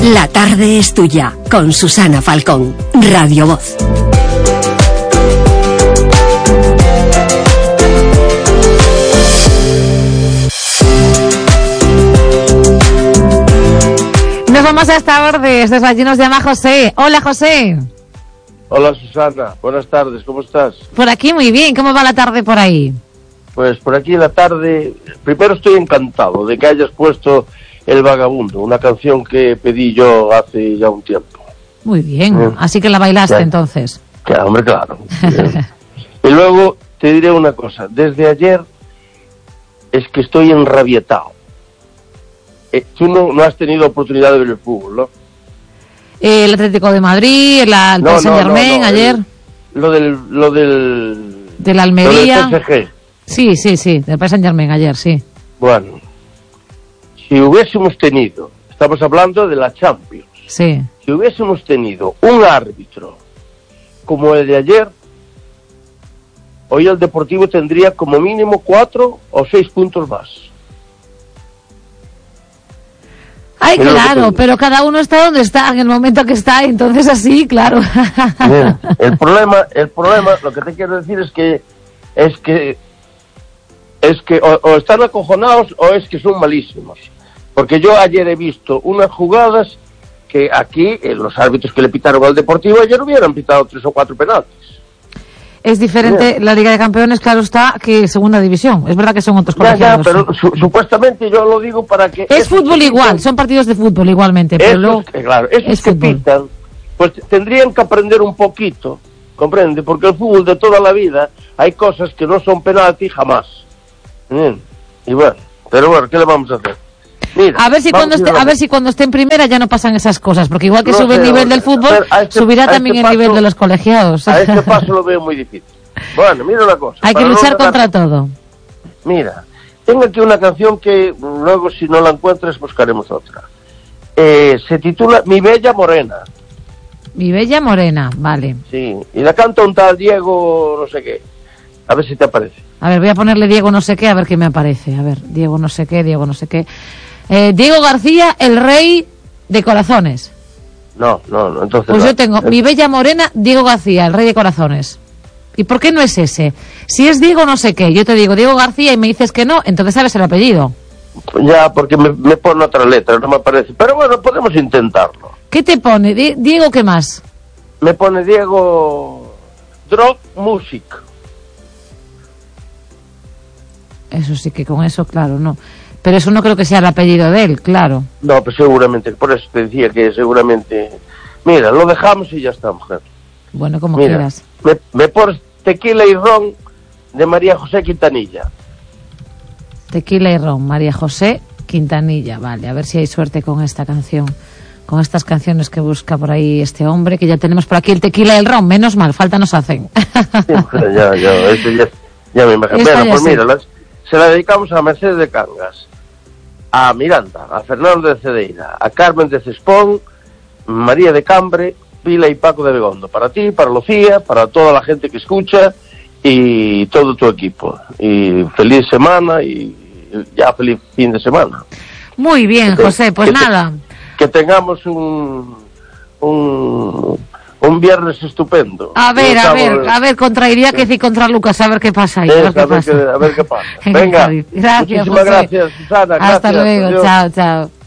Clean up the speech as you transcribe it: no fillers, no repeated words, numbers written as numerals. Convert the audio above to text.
La tarde es tuya, con Susana Falcón, Radio Voz. Nos vamos hasta Ordes, desde allí nos llama José. Hola, José. Hola, Susana, buenas tardes, ¿cómo estás? Por aquí muy bien, ¿cómo va la tarde por ahí? Pues por aquí la tarde, primero estoy encantado de que hayas puesto El Vagabundo, una canción que pedí yo hace ya un tiempo. Muy bien, así que la bailaste entonces. Claro, hombre, claro. Y luego te diré una cosa, desde ayer es que estoy enrabietado. Tú no has tenido oportunidad de ver el fútbol, ¿no? El Atlético de Madrid, el Paris Saint-Germain ayer. Lo del... De la Almería. Lo del PSG. Sí, del Paris Saint-Germain ayer, sí. Bueno, si hubiésemos tenido, estamos hablando de la Champions, sí. Si hubiésemos tenido un árbitro como el de ayer, hoy el Deportivo tendría como mínimo 4 o 6 puntos más. Ay, claro, pero cada uno está donde está, en el momento que está, entonces así, claro. Bien, el problema, lo que te quiero decir es que o están acojonados o es que son malísimos. Porque yo ayer he visto unas jugadas que aquí, los árbitros que le pitaron al Deportivo ayer hubieran pitado 3 o 4 penaltis. Es diferente la Liga de Campeones, claro está, que Segunda División. Es verdad que son otros colegiados. Ya, pero supuestamente yo lo digo para que... Es fútbol igual, son partidos de fútbol igualmente. Pero luego claro, esos que pitan, pues tendrían que aprender un poquito, ¿comprende? Porque el fútbol de toda la vida hay cosas que no son penalti jamás. Y bueno, pero bueno, ¿qué le vamos a hacer? Mira, a ver si cuando esté en primera ya no pasan esas cosas, porque igual que sube el nivel del fútbol, subirá también el nivel de los colegiados. A este paso lo veo muy difícil. Bueno, mira una cosa. Hay que luchar contra todo. Mira, tengo aquí una canción que luego si no la encuentras buscaremos otra. Se titula Mi Bella Morena. Mi Bella Morena, vale. Sí, y la canta un tal Diego no sé qué. A ver si te aparece. A ver, voy a ponerle Diego no sé qué, a ver qué me aparece. A ver, Diego no sé qué. Diego García, el rey de corazones. No, entonces... Pues yo tengo Mi Bella Morena, Diego García, el rey de corazones. ¿Y por qué no es ese? Si es Diego no sé qué, yo te digo Diego García y me dices que no, entonces sabes el apellido. Ya, porque me pone otra letra, no me aparece. Pero bueno, podemos intentarlo. ¿Qué te pone? Diego, ¿qué más? Me pone Diego... Drog Music. Eso sí que con eso, claro, no. Pero eso no creo que sea el apellido de él, claro. No, pues seguramente, por eso te decía que seguramente... Mira, lo dejamos y ya está, mujer. Bueno, como quieras. Me pones Tequila y Ron de María José Quintanilla. Tequila y Ron, María José Quintanilla, vale, a ver si hay suerte con esta canción. Con estas canciones que busca por ahí este hombre, que ya tenemos por aquí el Tequila y el Ron, menos mal, falta nos hacen. Sí, mujer, ya me imagino. Bueno, pues mira, se la dedicamos a Mercedes de Cangas, a Miranda, a Fernando de Cedeira, a Carmen de Cespón, María de Cambre, Pila y Paco de Begondo. Para ti, para Lucía, para toda la gente que escucha y todo tu equipo. Y feliz semana y ya feliz fin de semana. Muy bien, José, pues nada. Que tengamos un viernes estupendo. A ver, contra Iriáquez y contra Lucas, a ver qué pasa ahí. A ver qué pasa. Venga, gracias, muchísimas José. gracias, Susana. Hasta gracias, luego, adiós. chao.